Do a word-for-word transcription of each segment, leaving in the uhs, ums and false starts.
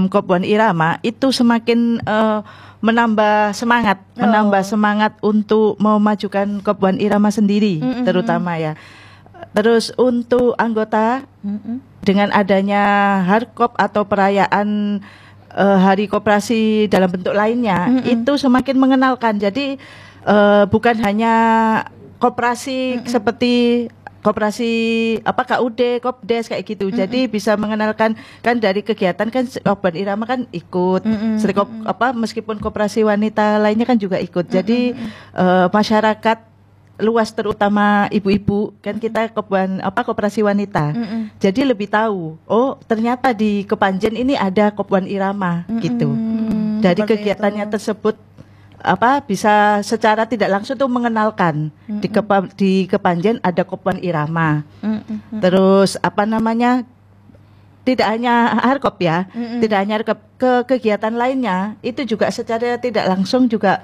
Kopwan Irama itu semakin uh, menambah semangat, oh. menambah semangat untuk memajukan Kopwan Irama sendiri, mm-hmm. terutama ya. Terus untuk anggota, mm-hmm. dengan adanya Harkop atau perayaan uh, Hari Koperasi dalam bentuk lainnya, mm-hmm. itu semakin mengenalkan. Jadi uh, bukan hanya koperasi, mm-hmm. seperti koperasi apa K U D, Kopdes kayak gitu. Mm-hmm. Jadi bisa mengenalkan, kan dari kegiatan kan Kopwan Irama kan ikut, mm-hmm. Seri kop, apa meskipun koperasi wanita lainnya kan juga ikut. Jadi mm-hmm. uh, masyarakat luas terutama ibu-ibu kan kita Kopwan apa koperasi wanita. Mm-hmm. Jadi lebih tahu, oh ternyata di Kepanjen ini ada Kopwan Irama, mm-hmm. gitu. Dari seperti kegiatannya itu. Tersebut apa bisa secara tidak langsung tuh mengenalkan, mm-hmm. di Kepa, di Kepanjen ada Kopwan Irama. Mm-hmm. Terus apa namanya, tidak hanya Harkop ya, mm-hmm. tidak hanya ke, ke kegiatan lainnya itu juga secara tidak langsung juga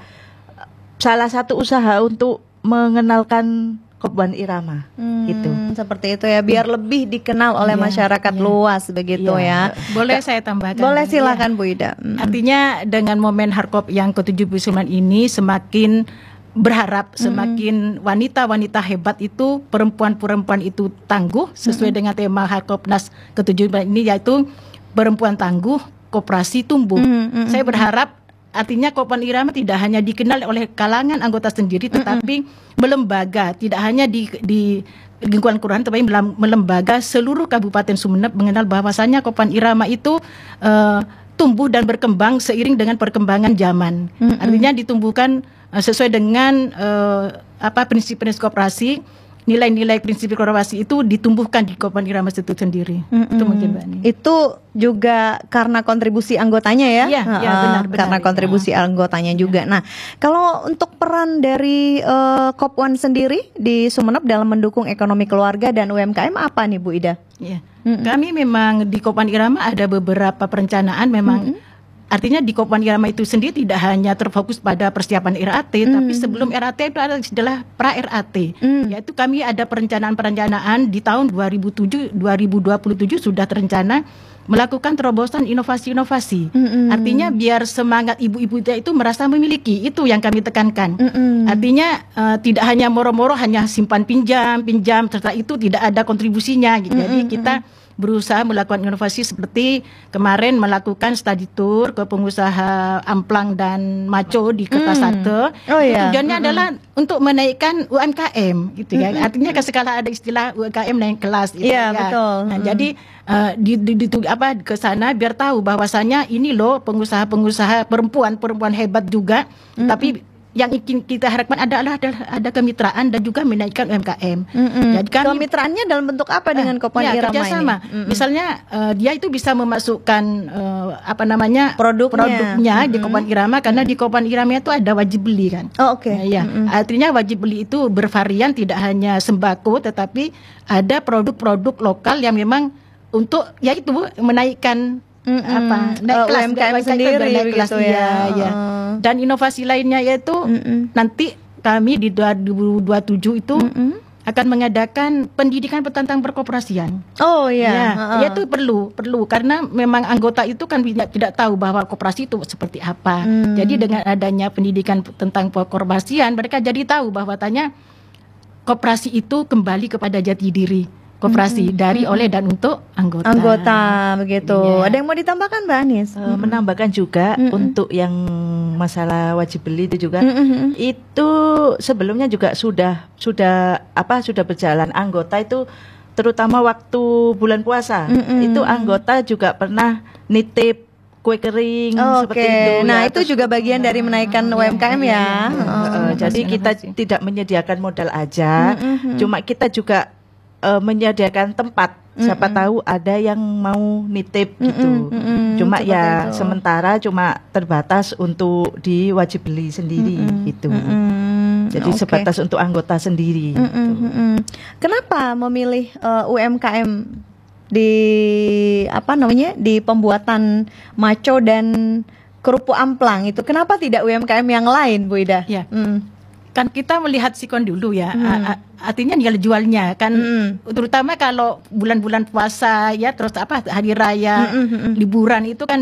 salah satu usaha untuk mengenalkan Kopwan Irama, hmm, gitu. Seperti itu ya, biar hmm. lebih dikenal oleh yeah, masyarakat yeah. luas begitu yeah. ya. Boleh saya tambahkan? Boleh, silakan ya. Bu Ida. Hmm. Artinya dengan momen Harkop yang ke tujuh puluh sembilan ini semakin berharap, semakin hmm. wanita-wanita hebat itu, perempuan-perempuan itu tangguh sesuai hmm. dengan tema Harkopnas ke tujuh puluh sembilan ini, yaitu perempuan tangguh, koperasi tumbuh. Hmm. Hmm. Saya berharap artinya Kopwan Irama tidak hanya dikenal oleh kalangan anggota sendiri, tetapi mm-hmm. melembaga, tidak hanya di, di lingkungan kelurahan, tapi melembaga seluruh Kabupaten Sumeneb mengenal bahwasanya Kopwan Irama itu uh, tumbuh dan berkembang seiring dengan perkembangan zaman. Mm-hmm. Artinya ditumbuhkan uh, sesuai dengan uh, apa prinsip-prinsip koperasi. Nilai-nilai prinsip korporasi itu ditumbuhkan di Kopwan Irama itu sendiri. Mm-hmm. Itu mungkin Mbak Ani. Itu juga karena kontribusi anggotanya ya? Iya, uh, ya, benar, benar. Karena kontribusi ya. anggotanya juga. Ya. Nah, kalau untuk peran dari uh, Kopwan sendiri di Sumeneb dalam mendukung ekonomi keluarga dan U M K M apa nih Bu Ida? Iya. Mm-hmm. Kami memang di Kopwan Irama ada beberapa perencanaan memang. Mm-hmm. Artinya di Kopwan Irama itu sendiri tidak hanya terfokus pada persiapan R A T, mm. tapi sebelum R A T itu ada istilah pra-R A T. Mm. Yaitu kami ada perencanaan-perencanaan di tahun dua ribu tujuh dua ribu dua puluh tujuh sudah terencana melakukan terobosan inovasi-inovasi. Mm-mm. Artinya biar semangat ibu-ibu itu merasa memiliki, itu yang kami tekankan. Mm-mm. Artinya uh, tidak hanya moro-moro hanya simpan pinjam, pinjam, serta itu tidak ada kontribusinya. Gitu. Jadi kita berusaha melakukan inovasi seperti kemarin melakukan study tour ke pengusaha amplang dan maco di Kertasate. Mm. Oh, iya. Tujuannya mm-hmm. adalah untuk menaikkan U M K M, gitu ya. Mm-hmm. Artinya sekarang ada istilah U M K M naik kelas. Gitu, yeah, ya, betul. Nah, mm. jadi uh, di, di, di apa ke sana biar tahu bahwasanya ini loh pengusaha-pengusaha perempuan-perempuan hebat juga, mm-hmm. tapi yang ingin kita harapkan adalah ada, ada kemitraan dan juga menaikkan U M K M. Mm-hmm. Jadi kami, kemitraannya dalam bentuk apa dengan Kopwan ya, Irama kerjasama. ini? Mm-hmm. Misalnya uh, dia itu bisa memasukkan uh, apa namanya produknya, produknya mm-hmm. di Kopwan Irama karena di Kopwan Irama itu ada wajib beli kan. Oh, oke. Okay. Nah, ya, mm-hmm. artinya wajib beli itu bervarian, tidak hanya sembako, tetapi ada produk-produk lokal yang memang untuk ya itu menaikkan Mm-mm. apa naik uh, kelas U M K M sendiri naik kelas, gitu ya, ya. ya. Dan inovasi lainnya yaitu Mm-mm. nanti kami di dua ribu dua puluh tujuh itu Mm-mm. akan mengadakan pendidikan tentang perkoperasian. Oh iya. Ya, uh-uh. ya itu perlu, perlu karena memang anggota itu kan tidak, tidak tahu bahwa koperasi itu seperti apa. Mm. Jadi dengan adanya pendidikan tentang perkoperasian mereka jadi tahu bahwa tanya koperasi itu kembali kepada jati diri. Koperasi mm-hmm. dari, oleh, dan untuk anggota. Anggota, begitu. Yeah. Ada yang mau ditambahkan Mbak Anis? Uh, mm-hmm. Menambahkan juga mm-hmm. untuk yang masalah wajib beli itu juga, mm-hmm. itu sebelumnya juga sudah sudah apa sudah berjalan. Anggota itu terutama waktu bulan puasa, mm-hmm. itu anggota juga pernah nitip kue kering oh, seperti okay. itu. Nah ya, itu juga bagian dari menaikkan uh, U M K M ya. ya. Uh, uh, jadi kita tidak menyediakan modal aja, mm-hmm. cuma kita juga Uh, menyediakan tempat, mm-hmm. siapa tahu ada yang mau nitip mm-hmm. gitu. Mm-hmm. Cuma seperti ya itu. Sementara cuma terbatas untuk di wajib beli sendiri mm-hmm. gitu. Mm-hmm. Jadi okay. sebatas untuk anggota sendiri. Mm-hmm. Gitu. Kenapa memilih uh, U M K M di apa namanya di pembuatan maco dan kerupuk amplang itu? Kenapa tidak U M K M yang lain, Bu Ida? Ya. Mm. Kan kita melihat sikon dulu ya, hmm. artinya nilai jualnya kan, hmm. terutama kalau bulan-bulan puasa ya, terus apa hari raya, hmm, hmm, hmm. liburan itu kan